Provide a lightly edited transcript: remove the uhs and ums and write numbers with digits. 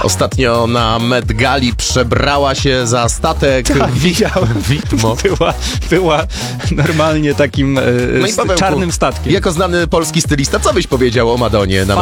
Ostatnio na Met Gali przebrała się za statek. Tak, widziałem. Widmo. Była normalnie takim No i Pawełku, czarnym statkiem. Jako znany polski stylista, co byś powiedział o Madonie na